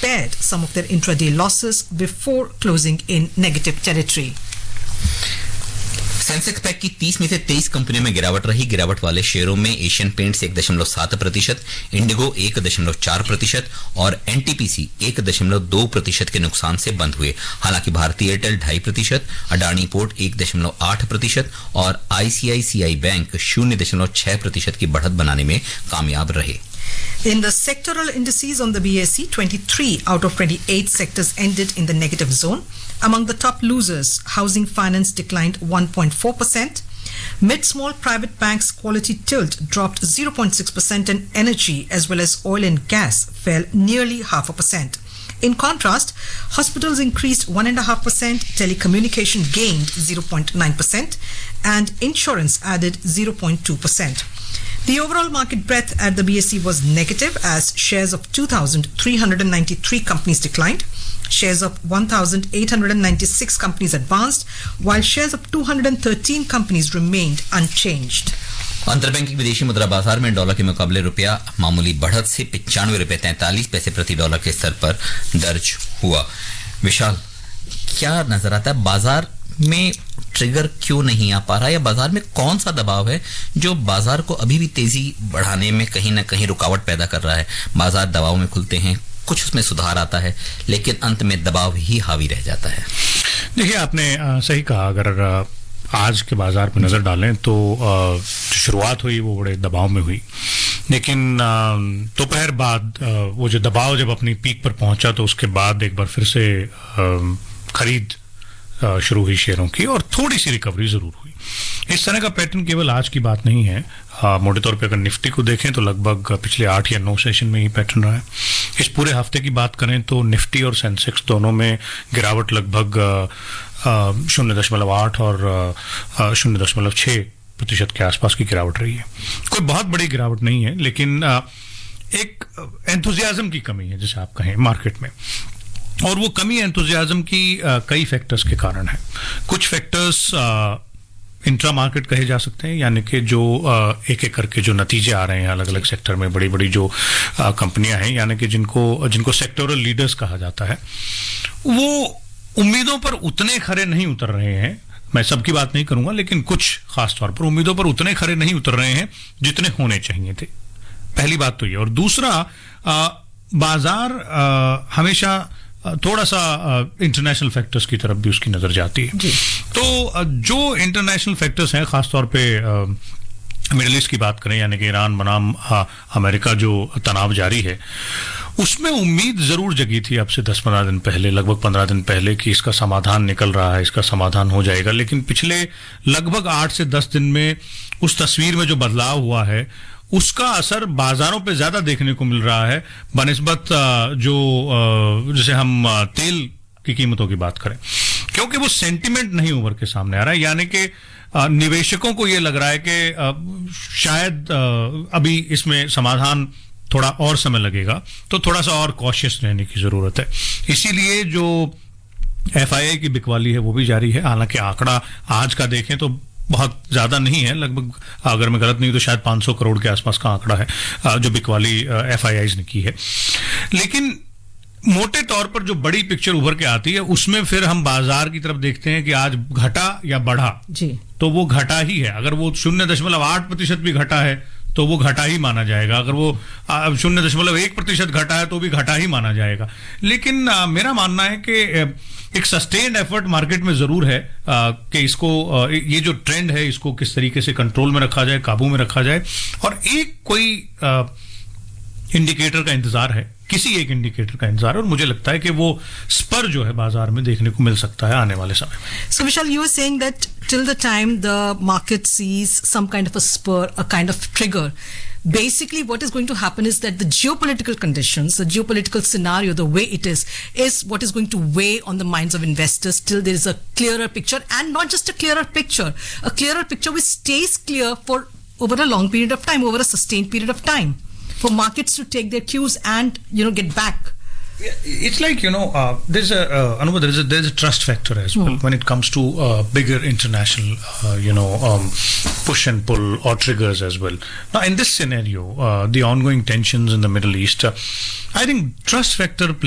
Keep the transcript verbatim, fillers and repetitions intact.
pared some of their intraday losses before closing in negative territory. Sensex pack की तीस में से तेईस कंपनियों में गिरावट रही. गिरावट वाले शेयरों में एशियन पेंट्स एक दशमलव सात प्रतिशत, इंडिगो एक दशमलव चार प्रतिशत और एनटीपीसी एक दशमलव दो प्रतिशत के नुकसान से बंद हुए. हालांकि भारती एयरटेल ढाई प्रतिशत, अडानी पोर्ट एक दशमलव आठ प्रतिशत और आईसीआईसीआई बैंक शून्य दशमलव छह प्रतिशत की बढ़त बनाने में कामयाब रहे. In the sectoral indices on the B S E, twenty-three out of twenty-eight sectors ended in the negative zone. Among the top losers, housing finance declined one point four percent. Mid-small private banks quality tilt dropped zero point six percent and energy as well as oil and gas fell nearly half a percent. In contrast, hospitals increased one point five percent, telecommunication gained zero point nine percent and insurance added zero point two percent. The overall market breadth at the B S E was negative as shares of two thousand three hundred ninety-three companies declined. Shares of one thousand eight hundred ninety-six companies advanced, while shares of two hundred thirteen companies remained unchanged. अंतरबैंकिंग विदेशी मुद्रा बाजार में dollar के मुकाबले रुपया मामूली बढ़त से पिचानवे रुपये तैंतालीस पैसे प्रति डॉलर के स्तर पर दर्ज हुआ. विशाल, क्या नजर आता है बाजार में ट्रिगर क्यों नहीं आ पा रहा है, या बाजार में कौन सा दबाव है जो बाजार को अभी भी तेजी बढ़ाने में कहीं ना कहीं रुकावट पैदा कर रहा है? बाजार दबाव में खुलते हैं, कुछ उसमें सुधार आता है, लेकिन अंत में दबाव ही हावी रह जाता है. देखिए, आपने आ, सही कहा. अगर आ, आज के बाजार पर नजर डालें तो आ, शुरुआत हुई वो बड़े दबाव में हुई, लेकिन दोपहर बाद आ, वो जो दबाव जब अपनी पीक पर पहुंचा तो उसके बाद एक बार फिर से आ, खरीद शुरू हुई शेयरों की और थोड़ी सी रिकवरी जरूर हुई. इस तरह का पैटर्न केवल आज की बात नहीं है. आ, मोटे तौर पे अगर निफ्टी को देखें तो लगभग पिछले आठ या नौ सेशन में ही पैटर्न रहा है. इस पूरे हफ्ते की बात करें तो निफ्टी और सेंसेक्स दोनों में गिरावट लगभग शून्य दशमलव आठ और शून्य दशमलव छः प्रतिशत के आसपास की गिरावट रही है. कोई बहुत बड़ी गिरावट नहीं है, लेकिन आ, एक एंथुजियाज्म की कमी है जिसे आप कहें मार्केट में, और वो कमी एंथुजियाज्म की आ, कई फैक्टर्स के कारण है. कुछ फैक्टर्स इंट्रा मार्केट कहे जा सकते हैं, यानी कि जो आ, एक एक करके जो नतीजे आ रहे हैं अलग अलग सेक्टर में, बड़ी बड़ी जो कंपनियां हैं, यानी कि जिनको जिनको सेक्टोरल लीडर्स कहा जाता है, वो उम्मीदों पर उतने खरे नहीं उतर रहे हैं. मैं सबकी बात नहीं करूंगा, लेकिन कुछ खास तौर पर उम्मीदों पर उतने खरे नहीं उतर रहे हैं जितने होने चाहिए थे. पहली बात तो ये. और दूसरा, आ, बाजार आ, हमेशा थोड़ा सा इंटरनेशनल फैक्टर्स की तरफ भी उसकी नजर जाती है. तो जो इंटरनेशनल फैक्टर्स हैं, खासतौर पे मिडिल ईस्ट की बात करें, यानी कि ईरान बनाम अमेरिका जो तनाव जारी है, उसमें उम्मीद जरूर जगी थी अब से दस पंद्रह दिन पहले, लगभग पंद्रह दिन पहले, कि इसका समाधान निकल रहा है, इसका समाधान हो जाएगा. लेकिन पिछले लगभग आठ से दस दिन में उस तस्वीर में जो बदलाव हुआ है उसका असर बाजारों पे ज्यादा देखने को मिल रहा है बनिस्बत जो जैसे हम तेल की कीमतों की बात करें, क्योंकि वो सेंटिमेंट नहीं उभर के सामने आ रहा है. यानी कि निवेशकों को ये लग रहा है कि शायद अभी इसमें समाधान थोड़ा और समय लगेगा, तो थोड़ा सा और कॉशियस रहने की जरूरत है. इसीलिए जो एफ आई आई की बिकवाली है वो भी जारी है. हालांकि आंकड़ा आज का देखें तो बहुत ज्यादा नहीं है, लगभग अगर मैं गलत नहीं तो शायद पाँच सौ करोड़ के आसपास का आंकड़ा है जो बिकवाली एफ आई आईज ने की है. लेकिन मोटे तौर पर जो बड़ी पिक्चर उभर के आती है उसमें फिर हम बाजार की तरफ देखते हैं कि आज घटा या बढ़ा जी, तो वो घटा ही है. अगर वो शून्य दशमलव आठ प्रतिशत भी घटा है तो वो घटा ही माना जाएगा. अगर वो शून्य दशमलव एक प्रतिशत घटा है तो भी घटा ही माना जाएगा. लेकिन आ, मेरा मानना है कि एक सस्टेन्ड एफर्ट मार्केट में जरूर है आ, कि इसको आ, ये जो ट्रेंड है इसको किस तरीके से कंट्रोल में रखा जाए, काबू में रखा जाए. और एक कोई आ, इंडिकेटर का इंतजार है, किसी एक इंडिकेटर का इंतजार है, और मुझे लगता है कि वो स्पर जो है बाजार में देखने को मिल सकता है आने वाले समय में. So Vishal, you were saying that till the time the market sees some kind of a spur, a kind of trigger, basically what is going to happen is that the geopolitical conditions, the geopolitical scenario, the way it is, is what is going to weigh on the minds of investors till there is a clearer picture, and not just a clearer picture, a clearer picture which stays clear for over a long period of time, over a sustained period of time, for markets to take their cues and, you know, get back. Yeah, it's like, you know, uh, there's a, uh, Anubha, there's a, there's a trust factor as well mm. when it comes to uh, bigger international, uh, you know, um, push and pull or triggers as well. Now, in this scenario, uh, the ongoing tensions in the Middle East, uh, I think trust factor plays